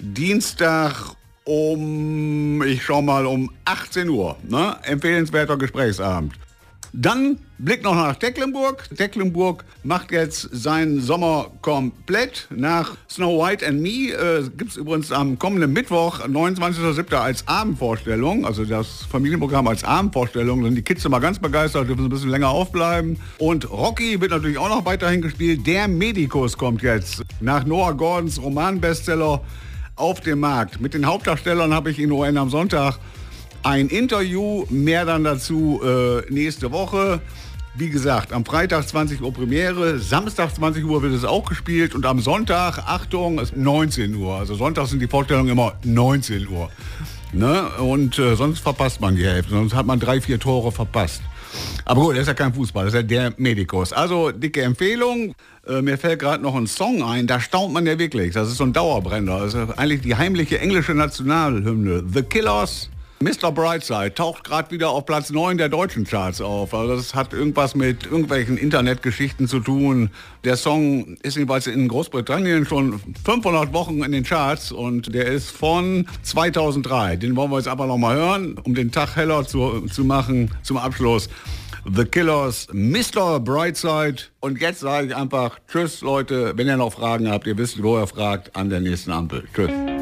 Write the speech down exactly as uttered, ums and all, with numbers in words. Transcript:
Dienstag um, ich schau mal, um achtzehn Uhr. Ne? Empfehlenswerter Gesprächsabend. Dann Blick noch nach Tecklenburg. Tecklenburg macht jetzt seinen Sommer komplett. Nach Snow White and Me äh, gibt es übrigens am kommenden Mittwoch, neunundzwanzigster siebter als Abendvorstellung, also das Familienprogramm als Abendvorstellung. Sind die Kids immer ganz begeistert, dürfen ein bisschen länger aufbleiben. Und Rocky wird natürlich auch noch weiterhin gespielt. Der Medikus kommt jetzt nach Noah Gordons Romanbestseller auf den Markt. Mit den Hauptdarstellern habe ich in O N am Sonntag ein Interview, mehr dann dazu äh, nächste Woche. Wie gesagt, am Freitag zwanzig Uhr Premiere, Samstag zwanzig Uhr wird es auch gespielt und am Sonntag, Achtung, ist neunzehn Uhr. Also Sonntag sind die Vorstellungen immer neunzehn Uhr. Ne? Und äh, sonst verpasst man die Hälfte, sonst hat man drei, vier Tore verpasst. Aber gut, das ist ja kein Fußball, das ist ja der Medikus. Also dicke Empfehlung. Äh, mir fällt gerade noch ein Song ein, da staunt man ja wirklich. Das ist so ein Dauerbrenner. Das ist eigentlich die heimliche englische Nationalhymne. The Killers, Mister Brightside, taucht gerade wieder auf Platz neun der deutschen Charts auf. Also das hat irgendwas mit irgendwelchen Internetgeschichten zu tun. Der Song ist jedenfalls in Großbritannien schon fünfhundert Wochen in den Charts und der ist von zweitausenddrei. Den wollen wir jetzt aber noch mal hören, um den Tag heller zu, zu machen zum Abschluss. The Killers, Mister Brightside. Und jetzt sage ich einfach Tschüss, Leute. Wenn ihr noch Fragen habt, ihr wisst, wo ihr fragt, an der nächsten Ampel. Tschüss.